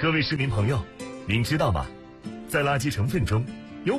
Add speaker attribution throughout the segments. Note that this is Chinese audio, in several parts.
Speaker 1: 各位市民朋友，您知道吗？在垃圾成分中，有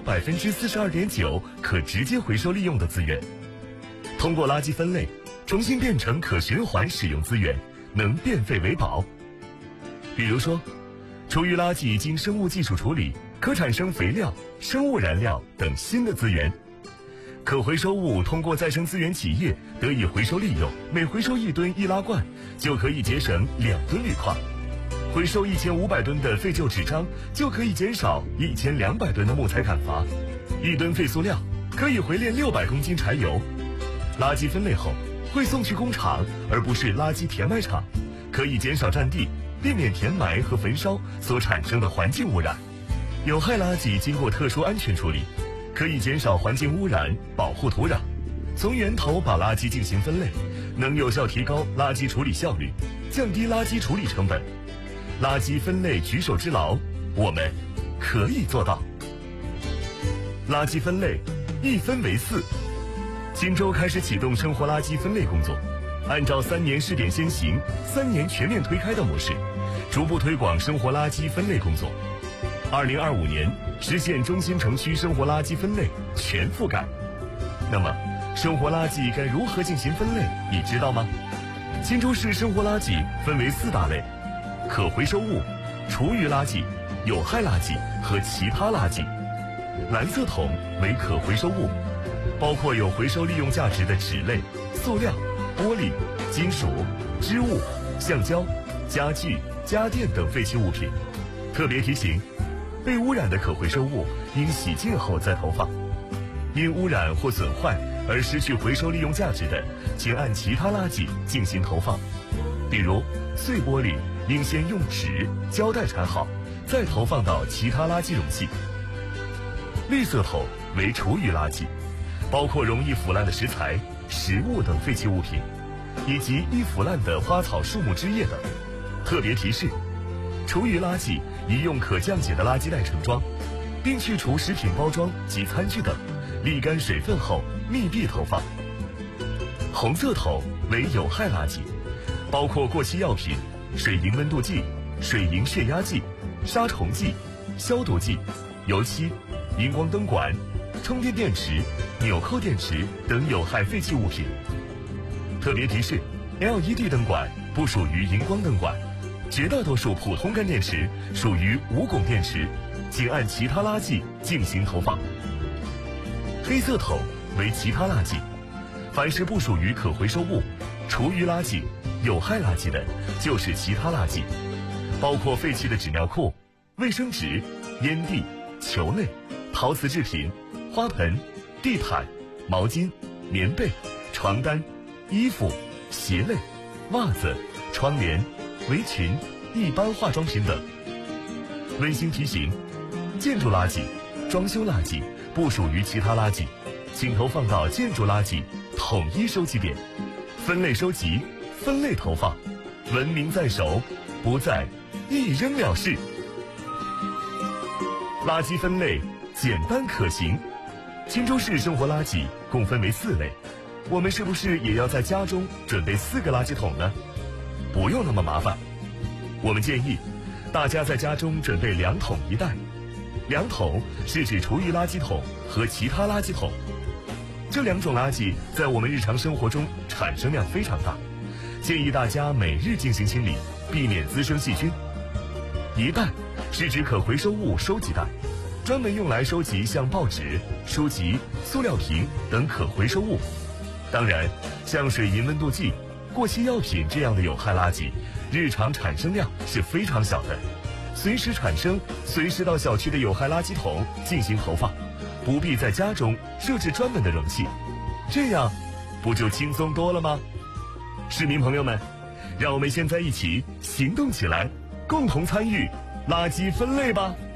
Speaker 1: 42.9%可直接回收利用的资源。通过垃圾分类，重新变成可循环使用资源，能变废为宝。比如说，厨余垃圾经生物技术处理，可产生肥料、生物燃料等新的资源。可回收物通过再生资源企业得以回收利用，每回收1吨易拉罐，就可以节省2吨铝矿；回收1500吨的废旧纸张，就可以减少1200吨的木材砍伐；1吨废塑料可以回炼600公斤柴油。垃圾分类后会送去工厂，而不是垃圾填埋场，可以减少占地，避免填埋和焚烧所产生的环境污染。有害垃圾经过特殊安全处理，可以减少环境污染，保护土壤。从源头把垃圾进行分类，能有效提高垃圾处理效率，降低垃圾处理成本。垃圾分类举手之劳，我们可以做到。垃圾分类1分为4。荆州开始启动生活垃圾分类工作，按照3年试点先行、3年全面推开的模式，逐步推广生活垃圾分类工作。2025年实现中心城区生活垃圾分类全覆盖。那么，生活垃圾该如何进行分类，你知道吗？荆州市生活垃圾分为4大类：可回收物、厨余垃圾、有害垃圾和其他垃圾。蓝色桶为可回收物，包括有回收利用价值的纸类、塑料、玻璃、金属、织物、橡胶、家具、家电等废弃物品。特别提醒，被污染的可回收物应洗净后再投放，因污染或损坏而失去回收利用价值的，请按其他垃圾进行投放。比如碎玻璃应先用纸、胶带缠好，再投放到其他垃圾容器。绿色桶为厨余垃圾，包括容易腐烂的食材、食物等废弃物品，以及易腐烂的花草树木枝叶等。特别提示，厨余垃圾宜用可降解的垃圾袋盛装，并去除食品包装及餐具等，沥干水分后密闭投放。红色桶为有害垃圾，包括过期药品、水银温度计、水银血压计、杀虫剂、消毒剂、油漆、荧光灯管、充电电池、纽扣电池等有害废弃物品。特别提示， LED 灯管不属于荧光灯管，绝大多数普通干电池属于无汞电池，请按其他垃圾进行投放。黑色桶为其他垃圾，凡是不属于可回收物、厨余垃圾、有害垃圾的，就是其他垃圾，包括废弃的纸尿裤、卫生纸、烟蒂、球类、陶瓷制品、花盆、地毯、毛巾、棉被、床单、衣服、鞋类、袜子、窗帘、围裙、一般化妆品等。温馨提醒，建筑垃圾、装修垃圾不属于其他垃圾，请投放到建筑垃圾统一收集点，分类收集，分类投放，文明在手，不再一扔了事。垃圾分类简单可行。荆州市生活垃圾共分为4类，我们是不是也要在家中准备4个垃圾桶呢？不用那么麻烦，我们建议大家在家中准备2桶1袋。2桶是指厨余垃圾桶和其他垃圾桶，这2种垃圾在我们日常生活中产生量非常大，建议大家每日进行清理，避免滋生细菌。1袋是指可回收物收集袋，专门用来收集像报纸、书籍、塑料瓶等可回收物。当然，像水银温度计、过期药品这样的有害垃圾，日常产生量是非常小的，随时产生，随时到小区的有害垃圾桶进行投放，不必在家中设置专门的容器，这样不就轻松多了吗？市民朋友们，让我们现在一起行动起来，共同参与垃圾分类吧。